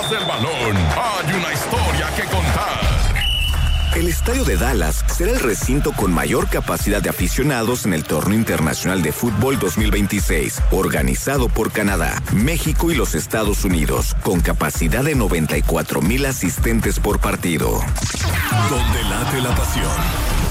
Detrás del balón hay una historia que contar. El estadio de Dallas será el recinto con mayor capacidad de aficionados en el Torneo Internacional de Fútbol 2026, organizado por Canadá, México y los Estados Unidos, con capacidad de 94,000 asistentes por partido. Donde late la pasión.